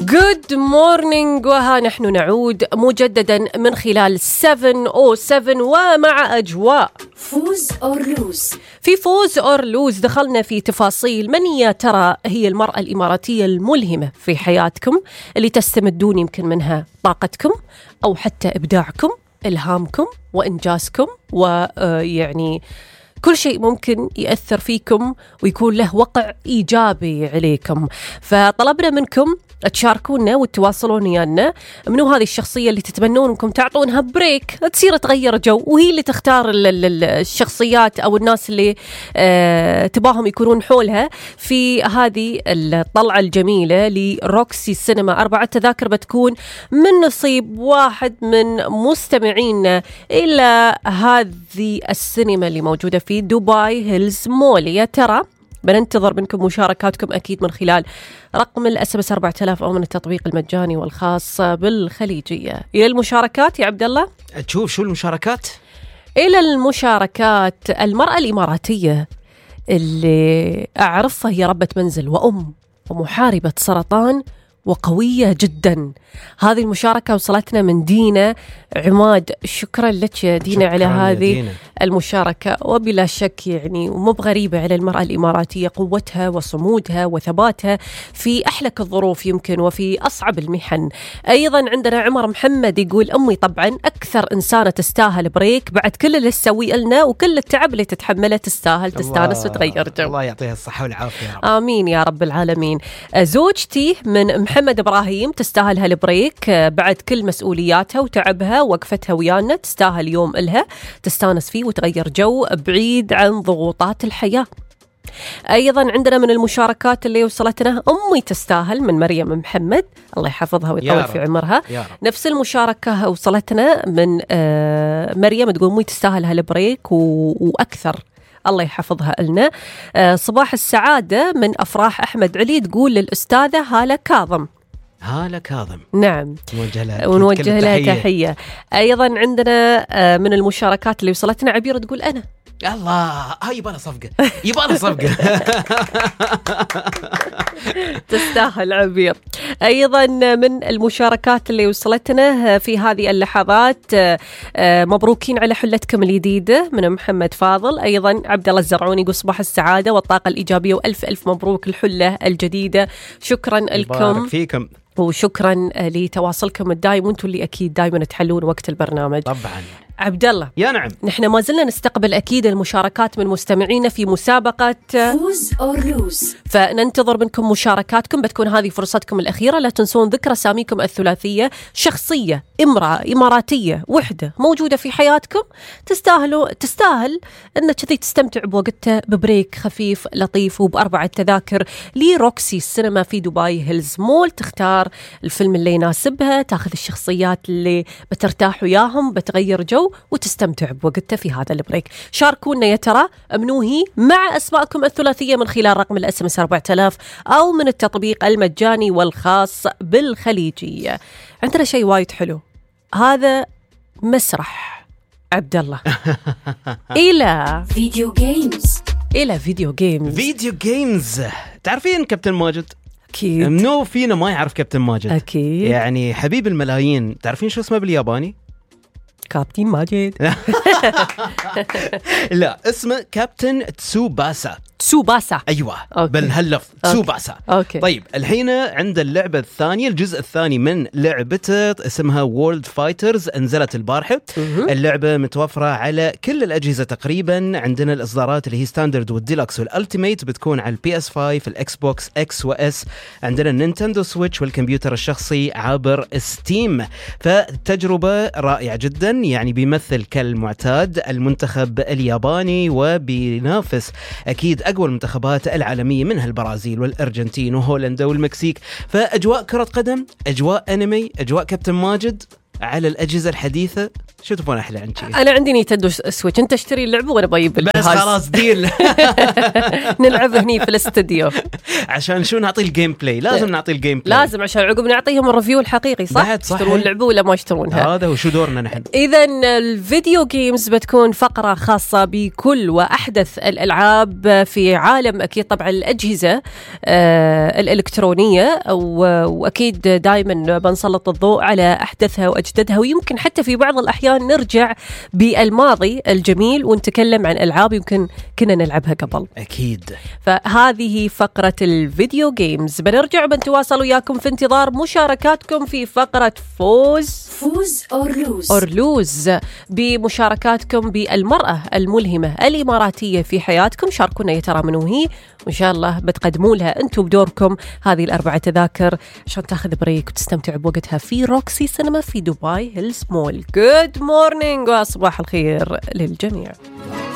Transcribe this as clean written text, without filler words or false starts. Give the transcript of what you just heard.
Good morning، وها نحن نعود مجددا من خلال 707 ومع أجواء فوز أو لوز. في فوز أو لوز دخلنا في تفاصيل من يا ترى هي المرأة الإماراتية الملهمة في حياتكم اللي تستمدون يمكن منها طاقتكم أو حتى إبداعكم، إلهامكم وإنجازكم، ويعني كل شيء ممكن يأثر فيكم ويكون له وقع إيجابي عليكم. فطلبنا منكم تشاركونا وتواصلون ويانا منو هذه الشخصية اللي تتمنون انكم تعطونها بريك تصير تغير جو، وهي اللي تختار الشخصيات او الناس اللي تباهم يكونون حولها في هذه الطلعة الجميلة لروكسي سينما. 4 تذاكر بتكون من نصيب واحد من مستمعينا إلى هذه السينما اللي موجودة في دبي هيلز مول. يا ترى بننتظر منكم مشاركاتكم أكيد من خلال رقم الSMS 4000 أو من التطبيق المجاني والخاص بالخليجية. إلى المشاركات يا عبد الله. تشوف شو المشاركات؟ إلى المشاركات، المرأة الإماراتية اللي أعرفها هي ربة منزل وأم ومحاربة سرطان وقوية جدا. هذه المشاركة وصلتنا من دينا عماد. شكرا لك يا دينا على هذه المشاركة، وبلا شك يعني ومو بغريبة على المرأة الإماراتية قوتها وصمودها وثباتها في أحلك الظروف يمكن وفي أصعب المحن. أيضا عندنا عمر محمد يقول أمي طبعا أكثر إنسانة تستاهل بريك بعد كل اللي تسويه لنا وكل التعب اللي تتحمله، تستاهل تستانس وتغير جو. الله يعطيها الصحة والعافية يا رب. آمين يا رب العالمين. زوجتي من محمد إبراهيم تستاهل هالبريك بعد كل مسؤولياتها وتعبها ووقفتها ويانا، تستاهل يوم إلها تستانس فيه وتغير جو بعيد عن ضغوطات الحياة. أيضا عندنا من المشاركات اللي وصلتنا أمي تستاهل من مريم محمد، الله يحفظها ويطول في عمرها. نفس المشاركة وصلتنا من مريم تقول أمي تستاهل هالبريك وأكثر، الله يحفظها لنا. صباح السعادة من أفراح أحمد علي تقول للأستاذة هالة كاظم. هالة كاظم، نعم، ونوجه لها تحية. أيضا عندنا من المشاركات اللي وصلتنا عبير تقول أنا الله يبانا صفقة يبانا صفقة تستاهل عبير. أيضا من المشاركات اللي وصلتنا في هذه اللحظات مبروكين على حلتكم الجديدة من محمد فاضل. أيضا عبد الله الزرعوني يقول صباح السعادة والطاقة الإيجابية وألف ألف مبروك الحلة الجديدة. شكرا لكم فيكم وشكرا لتواصلكم الدائم، وانتم اللي أكيد دائما تحلون وقت البرنامج. طبعا عبد الله. يا نعم، نحن ما زلنا نستقبل أكيد المشاركات من مستمعينا في مسابقة فوز أو لوز، فننتظر منكم مشاركاتكم، بتكون هذه فرصتكم الأخيرة. لا تنسون ذكر أساميكم الثلاثية، شخصية امرأة إماراتية وحدة موجودة في حياتكم تستاهل أنك كذي تستمتع بوقتها ببريك خفيف لطيف وب4 تذاكر لروكسي السينما في دبي هيلز مول. تختار الفيلم اللي يناسبها، تاخذ الشخصيات اللي بترتاح وياهم، بتغير جو وتستمتع بوقتها في هذا البريك. شاركونا يا ترى منوهي مع أسماءكم الثلاثية من خلال رقم الSMS 4000 أو من التطبيق المجاني والخاص بالخليجية. عندنا شيء وايد حلو، هذا مسرح عبد الله إلى فيديو جيمز. تعرفين كابتن ماجد؟ أكيد. منو فينا ما يعرف كابتن ماجد؟ أكيد، يعني حبيب الملايين. تعرفين شو اسمه بالياباني؟ كابتن ماجد. لا، اسمه كابتن تسوباسا. أيوة، بالهاللفظ تسوباسا. أوكي. طيب الحين عند اللعبة الثانية، الجزء الثاني من لعبته اسمها وورلد فايترز، انزلت البارحة. اللعبة متوفرة على كل الأجهزة تقريبا. عندنا الإصدارات اللي هي ستاندرد والديلكس والألتيميت بتكون على PS5، الإكس بوكس إكس وإس، عندنا النينتندو سويتش والكمبيوتر الشخصي عبر ستيم. فالتجربة رائعة جدا، يعني بيمثل كالمعتاد المنتخب الياباني وبينافس أكيد أقوى المنتخبات العالمية منها البرازيل والأرجنتين وهولندا والمكسيك. فأجواء كرة قدم، أجواء أنمي، أجواء كابتن ماجد. على الأجهزة الحديثة شو تبون أحلى عن شيء؟ أنا عندي نينتندو سويتش، أنت اشتري اللعبة وأنا بجيب بس خلاص ديل. نلعب هني في الاستديو. عشان شو نعطي الجيم بلاي، لازم نعطي الجيم بلاي، لازم عشان عقب نعطيهم الريفيو الحقيقي. صح؟ يشترون اللعبة ولا ما يشترونها؟ هذا وشو دورنا نحن. إذن الفيديو جيمز بتكون فقرة خاصة بكل وأحدث الألعاب في عالم أكيد طبعا الأجهزة الإلكترونية، وأكيد دائما بنسلط الضوء على أحدثها وأجددها، ويمكن حتى في بعض الأحيان نرجع بالماضي الجميل ونتكلم عن ألعاب يمكن كنا نلعبها قبل. أكيد. فهذه فقرة الفيديو جيمز. بنرجع وبنتواصل وياكم في انتظار مشاركاتكم في فقرة فوز أور لوز بمشاركاتكم بالمرأة الملهمة الإماراتية في حياتكم. شاركونا يا ترى منو هي، وإن شاء الله بتقدموا لها أنتم بدوركم هذه ال4 تذاكر عشان تاخذ بريك وتستمتع بوقتها في روكسي سينما في دبي هيلز مول. جود مورنينج وصباح الخير للجميع.